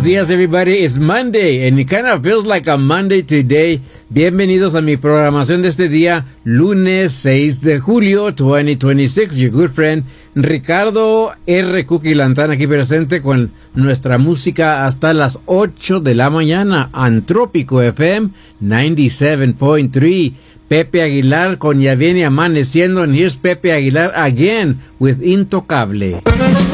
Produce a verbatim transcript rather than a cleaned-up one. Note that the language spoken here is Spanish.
días, everybody. It's Monday, and it kind of feels like a Monday today. Bienvenidos a mi programación de este día, lunes seis de julio, twenty twenty-six. Your good friend, Ricardo R. Cookie Lantana, aquí presente con nuestra música hasta las ocho de la mañana. Antrópico F M ninety-seven point three. Pepe Aguilar con Ya Viene Amaneciendo, and here's Pepe Aguilar again with Intocable.